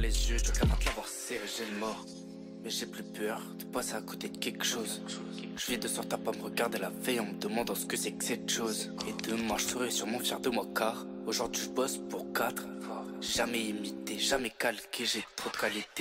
les yeux, je regarde l'avoir serré, j'ai le mort. Mais j'ai plus peur de passer à côté de quelque chose. Je vis de sorte à pas me regarder la veille en me demandant ce que c'est que cette chose. Et demain je serai sûrement fier de moi car aujourd'hui je bosse pour 4. Jamais imité, jamais calqué, j'ai trop de qualité.